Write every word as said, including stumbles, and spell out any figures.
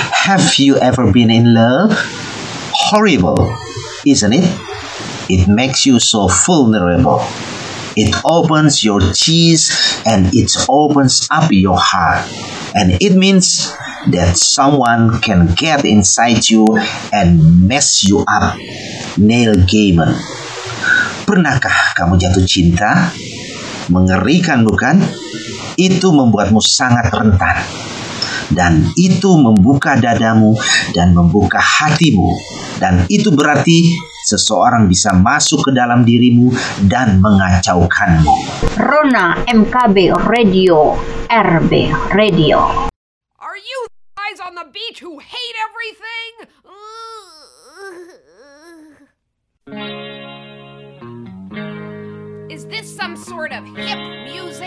Have you ever been in love? Horrible, isn't it? It makes you so vulnerable. It opens your chest and it opens up your heart. And it means that someone can get inside you and mess you up. Neil Gaiman. Pernahkah kamu jatuh cinta? Mengerikan bukan? Itu membuatmu sangat rentan. Dan itu membuka dadamu dan membuka hatimu. Dan itu berarti seseorang bisa masuk ke dalam dirimu dan mengacaukanmu. Rona M K B Radio, R B Radio. Are you guys on the beach who hate everything? Is this some sort of hip music?